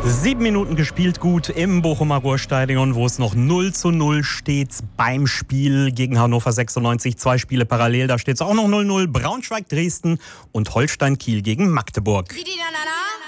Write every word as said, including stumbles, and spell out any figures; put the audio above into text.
Sieben Minuten gespielt gut im Bochumer Ruhrstadion, wo es noch null zu null steht beim Spiel gegen Hannover sechsundneunzig. Zwei Spiele parallel, da steht es auch noch null null. Braunschweig, Dresden und Holstein Kiel gegen Magdeburg.